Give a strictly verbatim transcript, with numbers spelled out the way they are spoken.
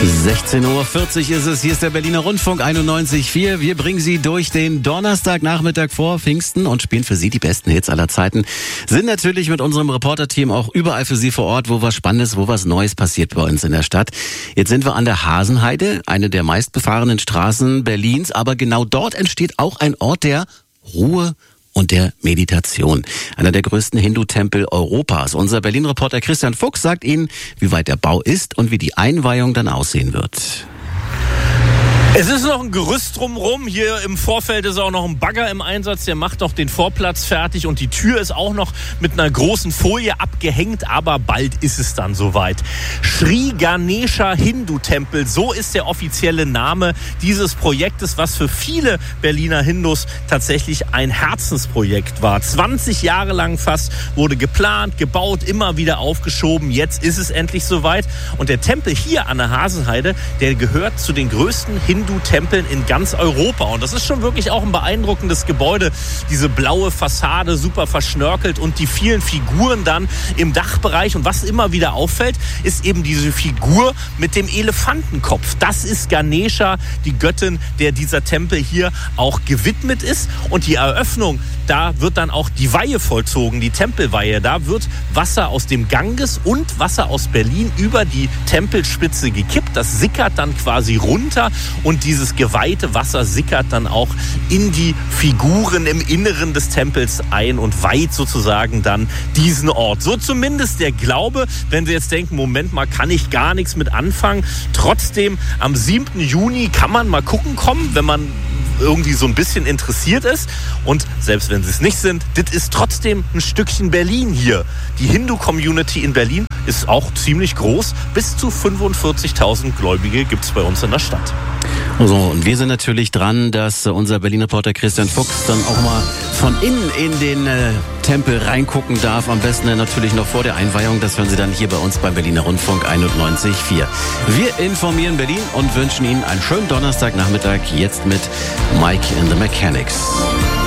sechzehn Uhr vierzig ist es, hier ist der Berliner Rundfunk einundneunzig Komma vier. Wir bringen Sie durch den Donnerstagnachmittag vor Pfingsten und spielen für Sie die besten Hits aller Zeiten. Sind natürlich mit unserem Reporterteam auch überall für Sie vor Ort, wo was Spannendes, wo was Neues passiert bei uns in der Stadt. Jetzt sind wir an der Hasenheide, eine der meistbefahrenen Straßen Berlins, aber genau dort entsteht auch ein Ort der Ruhe und der Meditation. Einer der größten Hindu-Tempel Europas. Unser Berlin-Reporter Christian Fuchs sagt Ihnen, wie weit der Bau ist und wie die Einweihung dann aussehen wird. Es ist noch ein Gerüst drumherum. Hier im Vorfeld ist auch noch ein Bagger im Einsatz. Der macht noch den Vorplatz fertig und die Tür ist auch noch mit einer großen Folie abgehängt. Aber bald ist es dann soweit. Sri Ganesha Hindu-Tempel, so ist der offizielle Name dieses Projektes, was für viele Berliner Hindus tatsächlich ein Herzensprojekt war. zwanzig Jahre lang fast wurde geplant, gebaut, immer wieder aufgeschoben. Jetzt ist es endlich soweit. Und der Tempel hier an der Hasenheide, der gehört zu den größten Hindu Tempeln in ganz Europa. Und das ist schon wirklich auch ein beeindruckendes Gebäude. Diese blaue Fassade, super verschnörkelt und die vielen Figuren dann im Dachbereich. Und was immer wieder auffällt, ist eben diese Figur mit dem Elefantenkopf. Das ist Ganesha, die Göttin, der dieser Tempel hier auch gewidmet ist. Und die Eröffnung, da wird dann auch die Weihe vollzogen, die Tempelweihe. Da wird Wasser aus dem Ganges und Wasser aus Berlin über die Tempelspitze gekippt. Das sickert dann quasi runter und dieses geweihte Wasser sickert dann auch in die Figuren im Inneren des Tempels ein und weiht sozusagen dann diesen Ort. So zumindest der Glaube, wenn Sie jetzt denken, Moment mal, kann ich gar nichts mit anfangen. Trotzdem, am siebten Juni kann man mal gucken kommen, wenn man irgendwie so ein bisschen interessiert ist. Und selbst wenn sie es nicht sind, das ist trotzdem ein Stückchen Berlin hier. Die Hindu-Community in Berlin ist auch ziemlich groß. Bis zu fünfundvierzigtausend Gläubige gibt es bei uns in der Stadt. So, und wir sind natürlich dran, dass unser Berlin-Reporter Christian Fuchs dann auch mal von innen in den äh, Tempel reingucken darf. Am besten natürlich noch vor der Einweihung. Das hören Sie dann hier bei uns beim Berliner Rundfunk einundneunzig Komma vier. Wir informieren Berlin und wünschen Ihnen einen schönen Donnerstagnachmittag. Jetzt mit Mike and the Mechanics.